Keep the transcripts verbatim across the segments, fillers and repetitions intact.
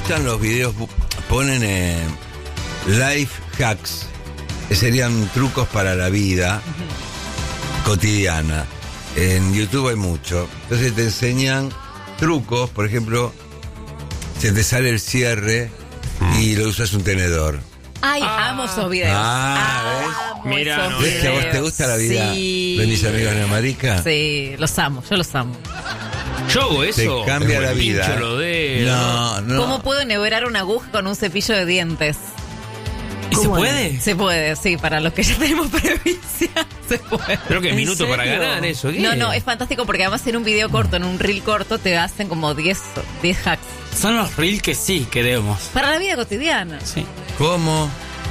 gustan los videos, ponen eh, life hacks, que serían trucos para la vida uh-huh. cotidiana. En YouTube hay mucho. Entonces te enseñan trucos, por ejemplo, se te sale el cierre y lo usas un tenedor. Ay, ah. amo esos videos. Ah, ¿ves? Mira, no, ¿ves que a vos te gusta la vida sí. de mis amigos neomarica? Sí, los amo, yo los amo. Yo hago eso. Te cambia la vida. Pincho los dedos. No, no. ¿Cómo puedo enhebrar una aguja con un cepillo de dientes? ¿Y se puede? Se puede, sí, para los que ya tenemos previsión, se puede. Creo que es minuto para ganar eso. ¿Qué? No, no, es fantástico porque además en un video corto, en un reel corto, te hacen como diez hacks. Son los reels que sí queremos. Para la vida cotidiana. Sí. ¿Cómo?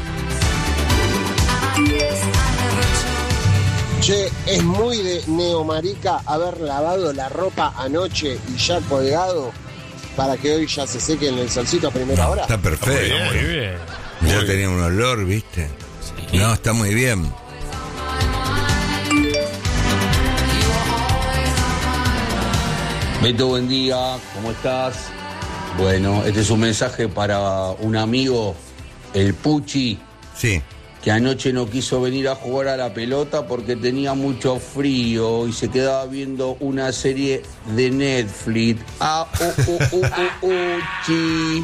Che, es muy de neomarica haber lavado la ropa anoche y ya colgado para que hoy ya se seque en el solcito a primera hora. Está perfecto. Muy bien, muy bien. Ya Muy tenía un olor, ¿viste? Sí. No, está muy bien. Beto, buen día, ¿cómo estás? Bueno, este es un mensaje para un amigo, el Puchi, Sí. que anoche no quiso venir a jugar a la pelota porque tenía mucho frío y se quedaba viendo una serie de Netflix. Ah, uh, uh, uh, uh, uh, chi.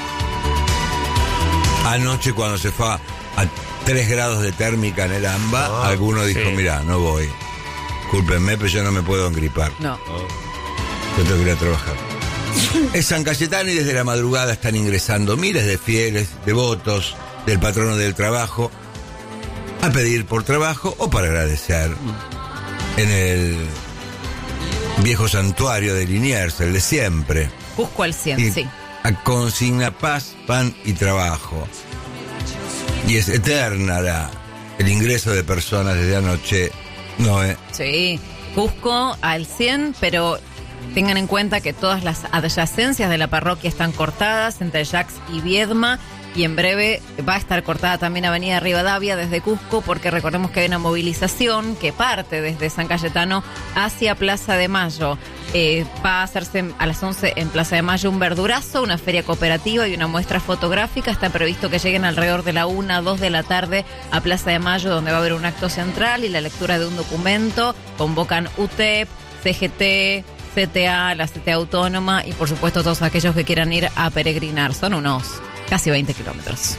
Anoche cuando se fue a, a tres grados de térmica en el AMBA, Oh, alguno dijo, sí. mirá, no voy. Cúlpenme, pero yo no me puedo engripar. No. Yo tengo que ir a trabajar. Es San Cayetano y desde la madrugada están ingresando miles de fieles, devotos del patrono del trabajo a pedir por trabajo o para agradecer en el viejo santuario de Liniers, el de siempre. Cusco al cien, Y sí. a consigna paz, pan y trabajo. Y es eterna la, el ingreso de personas desde anoche. No, eh. Sí, Cusco al cien, pero tengan en cuenta que todas las adyacencias de la parroquia están cortadas entre Jax y Viedma, y en breve va a estar cortada también Avenida Rivadavia desde Cusco, porque recordemos que hay una movilización que parte desde San Cayetano hacia Plaza de Mayo. Eh, va a hacerse a las once en Plaza de Mayo un verdurazo, una feria cooperativa y una muestra fotográfica. Está previsto que lleguen alrededor de la una, dos de la tarde a Plaza de Mayo, donde va a haber un acto central y la lectura de un documento. Convocan U T E P, C G T, C T A, la C T A Autónoma y por supuesto todos aquellos que quieran ir a peregrinar. Son unos casi veinte kilómetros.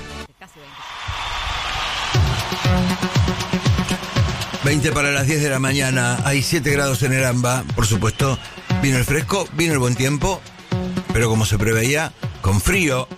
veinte para las diez de la mañana, hay siete grados en el AMBA, por supuesto, vino el fresco, vino el buen tiempo, pero como se preveía, con frío